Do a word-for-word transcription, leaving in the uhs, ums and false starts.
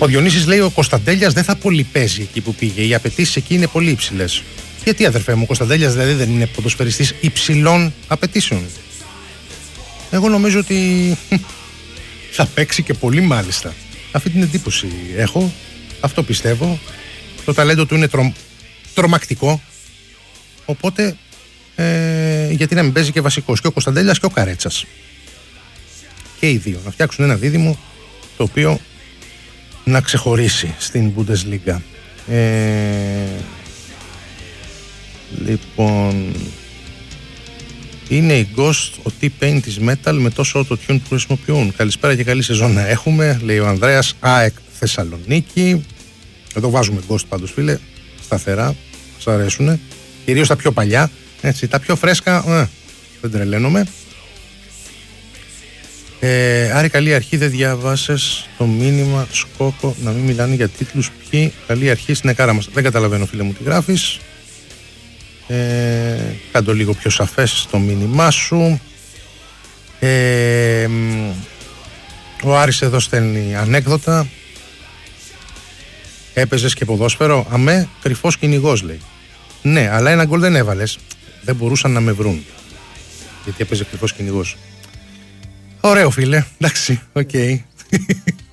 Ο Διονύσης λέει: ο Κωνσταντέλιας δεν θα πολύ παίζει εκεί που πήγε. Οι απαιτήσεις εκεί είναι πολύ υψηλές. Γιατί, αδερφέ μου, ο Κωνσταντέλιας δηλαδή δεν είναι ποδοσφαιριστής υψηλών απαιτήσεων? Εγώ νομίζω ότι θα παίξει και πολύ, μάλιστα. Αυτή την εντύπωση έχω. Αυτό πιστεύω. Το ταλέντο του είναι τρο... τρομακτικό. Οπότε ε, γιατί να μην παίζει και βασικός, και ο Κωνσταντέλιας και ο Καρέτσας. Και οι δύο. Να φτιάξουν ένα δίδυμο το οποίο να ξεχωρίσει στην Bundesliga. Ε, λοιπόν, είναι η Ghost ο T-Pain της Metal με τόσο auto-tune που χρησιμοποιούν. Καλησπέρα και καλή σεζόν να έχουμε, λέει ο Ανδρέας. ΑΕΚ Θεσσαλονίκη. Εδώ βάζουμε Ghost πάντως, φίλε, σταθερά, σας αρέσουνε. Κυρίως τα πιο παλιά, έτσι, τα πιο φρέσκα, ε, δεν τρελαίνομαι. Ε, Άρη, καλή αρχή, δεν διαβάσες το μήνυμα Σκόκο να μην μιλάνε για τίτλους. Ποιοι? Καλή αρχή στην εκάρα μας. Δεν καταλαβαίνω, φίλε μου, τι γράφεις. Ε, κάντο λίγο πιο σαφές το μήνυμά σου. ε, Ο Άρης εδώ στέλνει ανέκδοτα. Έπαιζες και ποδόσφαιρο? Αμέ, κρυφός κυνηγός, λέει. Ναι, αλλά ένα γκολ δεν έβαλες. Δεν μπορούσαν να με βρουν, γιατί έπαιζε κρυφός κυνηγός. Ωραίο, φίλε, εντάξει, οκ. Okay.